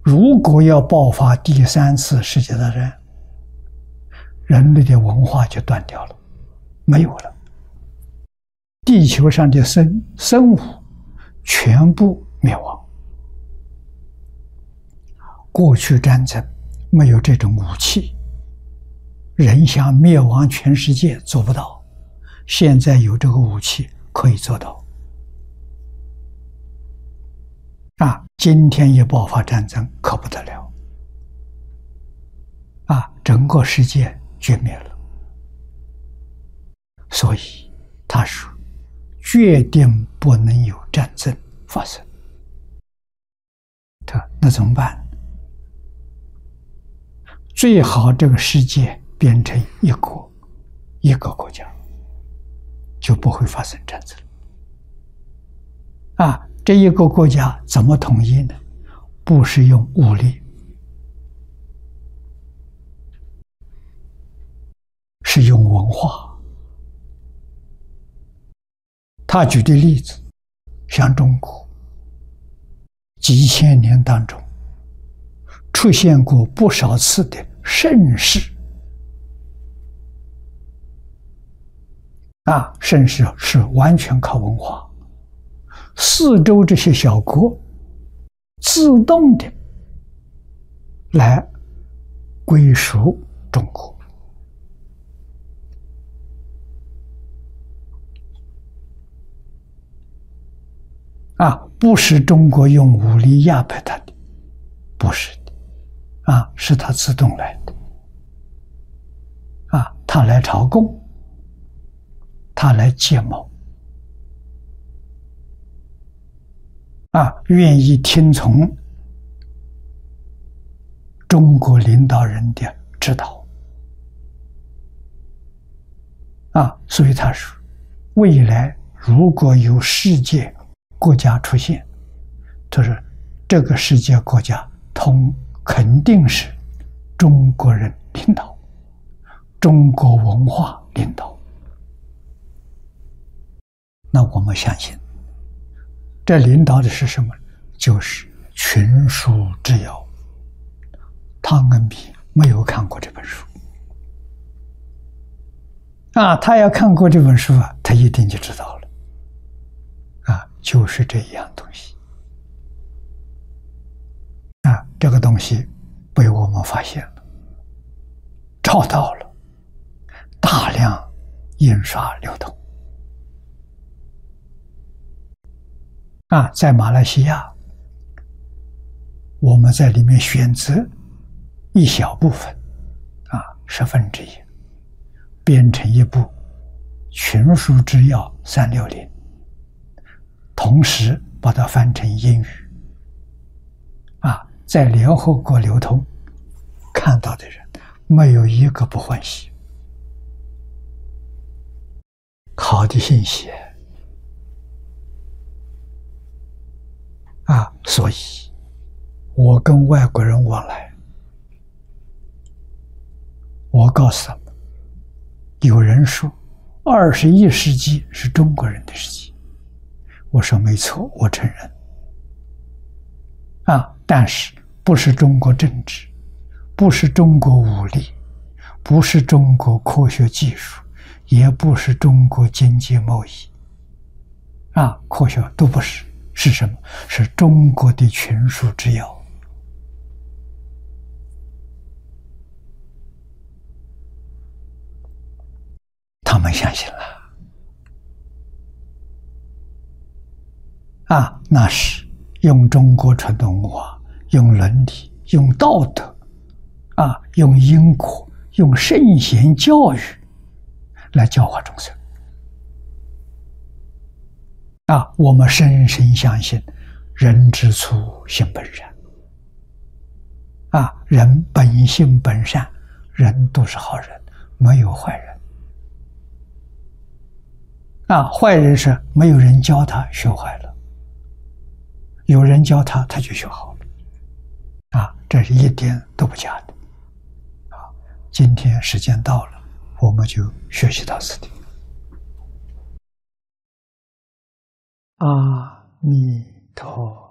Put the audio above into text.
如果要爆发第三次世界大战，人类的文化就断掉了，没有了。地球上的生物全部灭亡。过去战争没有这种武器，人想灭亡全世界做不到，现在有这个武器可以做到。今天一爆发战争可不得了，整个世界绝灭了。所以他说，决定不能有战争发生。那怎么办？最好这个世界变成一个国家，就不会发生战争。这一个国家怎么统一呢？不是用武力，是用文化。他举的例子，像中国几千年当中出现过不少次的盛世。盛世是完全靠文化。四周这些小国自动的来归属中国。不是中国用武力压迫他的，不是的，是他自动来的。他来朝贡，他来结盟。愿意听从中国领导人的指导。所以他说，未来如果有世界国家出现，他说这个世界国家肯定是中国人领导，中国文化领导。那我们相信，这领导的是什么？就是群书之要。汤恩比没有看过这本书，他要看过这本书他一定就知道了。就是这一样东西。这个东西被我们发现了，找到了，大量印刷流通。在马来西亚，我们在里面选择一小部分1/10，编成一部《群书之要360》，同时把它翻成英语。在联合国流通，看到的人没有一个不欢喜。好的信息所以我跟外国人往来，我告诉他们，有人说21世纪是中国人的世纪，我说没错，我承认。但是不是中国政治，不是中国武力，不是中国科学技术，也不是中国经济贸易，科学都不是。是什么？是中国的群书之要。他们相信了。那是用中国传统文化，用伦理，用道德，用因果，用圣贤教育来教化众生。我们深深相信，人之初性本善。人本性本善，人都是好人，没有坏人。坏人是没有人教他学坏了，有人教他，他就学好了。这是一点都不假的。今天时间到了，我们就学习到此地。阿弥陀